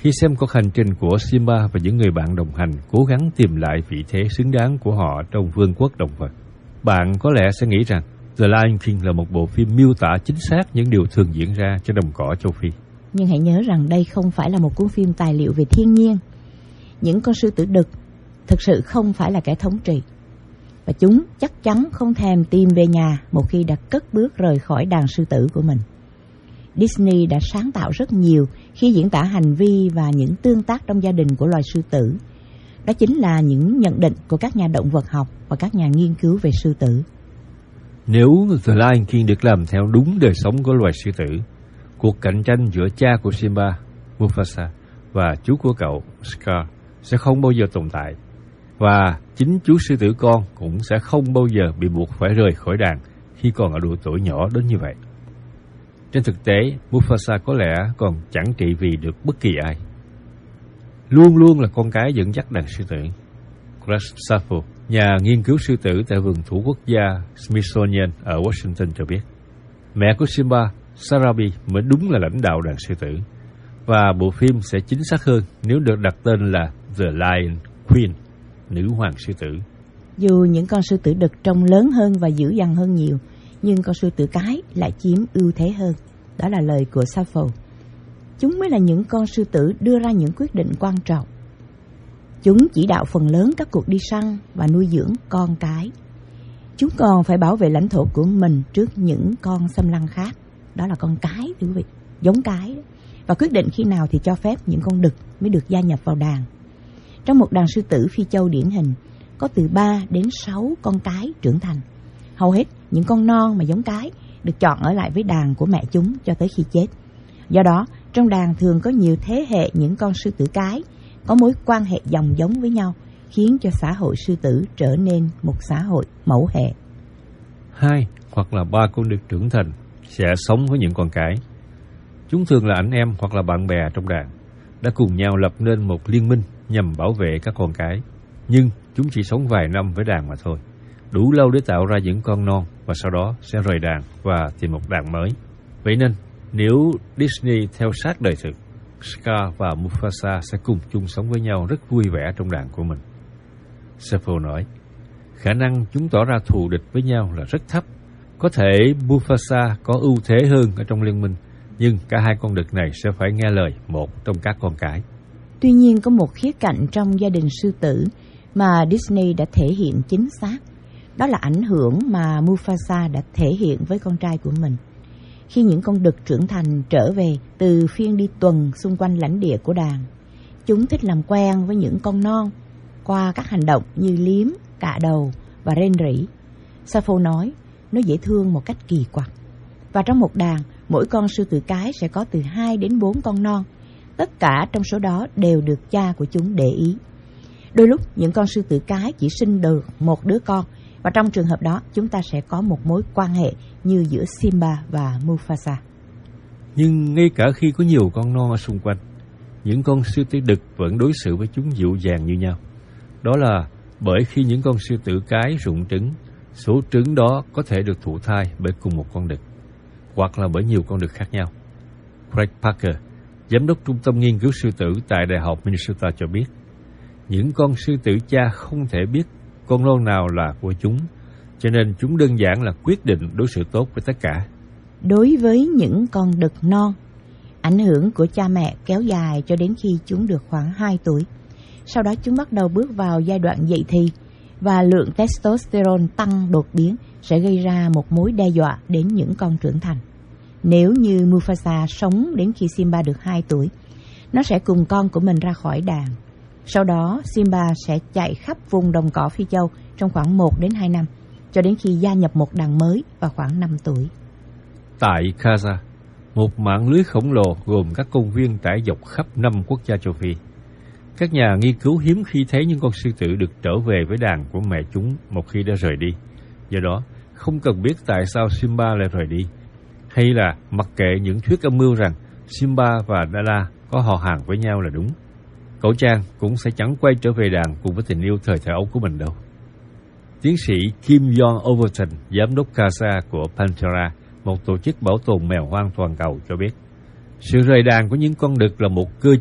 Khi xem cuộc hành trình của Simba và những người bạn đồng hành cố gắng tìm lại vị thế xứng đáng của họ trong vương quốc động vật, bạn có lẽ sẽ nghĩ rằng The Lion King là một bộ phim miêu tả chính xác những điều thường diễn ra trên đồng cỏ châu Phi. Nhưng hãy nhớ rằng đây không phải là một cuốn phim tài liệu về thiên nhiên. Những con sư tử đực thực sự không phải là kẻ thống trị, và chúng chắc chắn không thèm tìm về nhà một khi đã cất bước rời khỏi đàn sư tử của mình. Disney đã sáng tạo rất nhiều khi diễn tả hành vi và những tương tác trong gia đình của loài sư tử. Đó chính là những nhận định của các nhà động vật học và các nhà nghiên cứu về sư tử. Nếu The Lion King được làm theo đúng đời sống của loài sư tử, cuộc cạnh tranh giữa cha của Simba, Mufasa, và chú của cậu, Scar, sẽ không bao giờ tồn tại. Và chính chú sư tử con cũng sẽ không bao giờ bị buộc phải rời khỏi đàn khi còn ở độ tuổi nhỏ đến như vậy. Trên thực tế, Mufasa có lẽ còn chẳng trị vì được bất kỳ ai. Luôn luôn là con cái dẫn dắt đàn sư tử. Craig Saffo, nhà nghiên cứu sư tử tại vườn thú quốc gia Smithsonian ở Washington cho biết, mẹ của Simba, Sarabi, mới đúng là lãnh đạo đàn sư tử. Và bộ phim sẽ chính xác hơn nếu được đặt tên là The Lion Queen, nữ hoàng sư tử. Dù những con sư tử đực trông lớn hơn và dữ dằn hơn nhiều, nhưng con sư tử cái lại chiếm ưu thế hơn. Đó là lời của Sappho. Chúng mới là những con sư tử đưa ra những quyết định quan trọng. Chúng chỉ đạo phần lớn các cuộc đi săn và nuôi dưỡng con cái. Chúng còn phải bảo vệ lãnh thổ của mình trước những con xâm lăng khác. Đó là con cái, thưa quý vị, giống cái. Và quyết định khi nào thì cho phép những con đực mới được gia nhập vào đàn. Trong một đàn sư tử Phi Châu điển hình, có từ 3 đến 6 con cái trưởng thành. Hầu hết những con non mà giống cái được chọn ở lại với đàn của mẹ chúng cho tới khi chết. Do đó, trong đàn thường có nhiều thế hệ những con sư tử cái có mối quan hệ dòng giống với nhau, khiến cho xã hội sư tử trở nên một xã hội mẫu hệ. 2 hoặc là 3 con đực trưởng thành sẽ sống với những con cái. Chúng thường là anh em hoặc là bạn bè trong đàn, đã cùng nhau lập nên một liên minh nhằm bảo vệ các con cái. Nhưng chúng chỉ sống vài năm với đàn mà thôi, đủ lâu để tạo ra những con non và sau đó sẽ rời đàn và tìm một đàn mới. Vậy nên, nếu Disney theo sát đời thực, Scar và Mufasa sẽ cùng chung sống với nhau rất vui vẻ trong đàn của mình. Sappho nói, khả năng chúng tỏ ra thù địch với nhau là rất thấp. Có thể Mufasa có ưu thế hơn ở trong liên minh, nhưng cả hai con đực này sẽ phải nghe lời một trong các con cái. Tuy nhiên, có một khía cạnh trong gia đình sư tử mà Disney đã thể hiện chính xác. Đó là ảnh hưởng mà Mufasa đã thể hiện với con trai của mình. Khi những con đực trưởng thành trở về từ phiên đi tuần xung quanh lãnh địa của đàn, chúng thích làm quen với những con non qua các hành động như liếm, cạ đầu và rên rỉ. Sappho nói, nó dễ thương một cách kỳ quặc. Và trong một đàn, mỗi con sư tử cái sẽ có từ 2 đến 4 con non. Tất cả trong số đó đều được cha của chúng để ý. Đôi lúc, những con sư tử cái chỉ sinh được một đứa con, và trong trường hợp đó, chúng ta sẽ có một mối quan hệ như giữa Simba và Mufasa. Nhưng ngay cả khi có nhiều con non ở xung quanh, những con sư tử đực vẫn đối xử với chúng dịu dàng như nhau. Đó là bởi khi những con sư tử cái rụng trứng, số trứng đó có thể được thụ thai bởi cùng một con đực, hoặc là bởi nhiều con đực khác nhau. Craig Parker, giám đốc trung tâm nghiên cứu sư tử tại Đại học Minnesota cho biết, những con sư tử cha không thể biết con non nào là của chúng, cho nên chúng đơn giản là quyết định đối xử tốt với tất cả. Đối với những con đực non, ảnh hưởng của cha mẹ kéo dài cho đến khi chúng được khoảng 2 tuổi. Sau đó chúng bắt đầu bước vào giai đoạn dậy thì, và lượng testosterone tăng đột biến sẽ gây ra một mối đe dọa đến những con trưởng thành. Nếu như Mufasa sống đến khi Simba được 2 tuổi, nó sẽ cùng con của mình ra khỏi đàn. Sau đó, Simba sẽ chạy khắp vùng đồng cỏ Phi Châu trong khoảng 1 đến 2 năm, cho đến khi gia nhập một đàn mới vào khoảng 5 tuổi. Tại Khaza, một mạng lưới khổng lồ gồm các công viên trải dọc khắp 5 quốc gia châu Phi, các nhà nghiên cứu hiếm khi thấy những con sư tử được trở về với đàn của mẹ chúng một khi đã rời đi. Do đó, không cần biết tại sao Simba lại rời đi, hay là mặc kệ những thuyết âm mưu rằng Simba và Nala có họ hàng với nhau là đúng. Cậu Trang cũng sẽ chẳng quay trở về đàn cùng với tình yêu thời thơ ấu của mình đâu. Tiến sĩ Kim John Overton, giám đốc Khaza của Panthera, một tổ chức bảo tồn mèo hoang toàn cầu cho biết, sự rời đàn của những con đực là một cơ